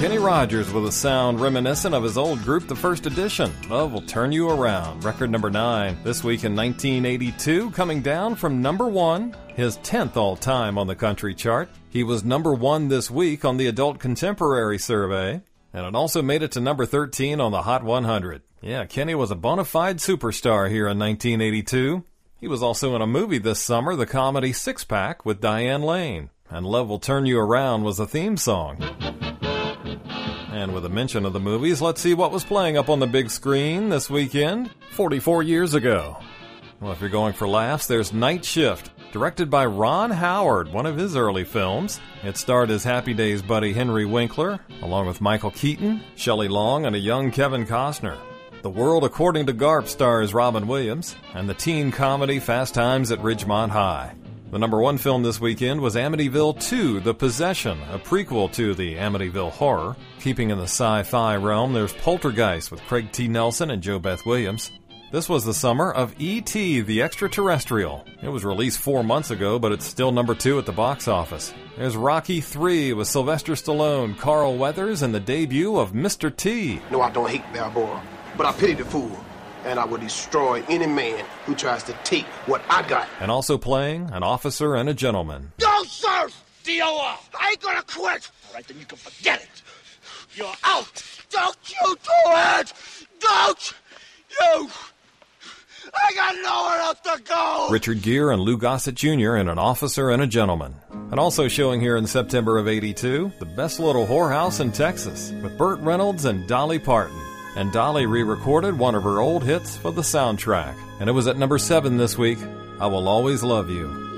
Kenny Rogers with a sound reminiscent of his old group, The First Edition. Love Will Turn You Around, record number 9. This week in 1982, coming down from number 1, his 10th all-time on the country chart. He was number 1 this week on the Adult Contemporary survey, and it also made it to number 13 on the Hot 100. Yeah, Kenny was a bona fide superstar here in 1982. He was also in a movie this summer, the comedy Six Pack with Diane Lane, and Love Will Turn You Around was the theme song. And with a mention of the movies, let's see what was playing up on the big screen this weekend, 44 years ago. Well, if you're going for laughs, there's Night Shift, directed by Ron Howard, one of his early films. It starred his Happy Days buddy Henry Winkler, along with Michael Keaton, Shelley Long, and a young Kevin Costner. The World According to Garp stars Robin Williams, and the teen comedy Fast Times at Ridgemont High. The number 1 film this weekend was Amityville 2, The Possession, a prequel to the Amityville Horror. Keeping in the sci-fi realm, there's Poltergeist with Craig T. Nelson and Jo Beth Williams. This was the summer of E.T. the Extraterrestrial. It was released 4 months ago, but it's still number 2 at the box office. There's Rocky 3 with Sylvester Stallone, Carl Weathers, and the debut of Mr. T. No, I don't hate Balboa, but I pity the fool. And I will destroy any man who tries to take what I got. And also playing An Officer and a Gentleman. Go surf, D.O.R. I ain't gonna quit. All right, then you can forget it. You're out. Don't you do it. Don't you. I got nowhere else to go. Richard Gere and Lou Gossett Jr. in An Officer and a Gentleman. And also showing here in September of '82, The Best Little Whorehouse in Texas with Burt Reynolds and Dolly Parton. And Dolly re-recorded one of her old hits for the soundtrack. And it was at number 7 this week, I Will Always Love You.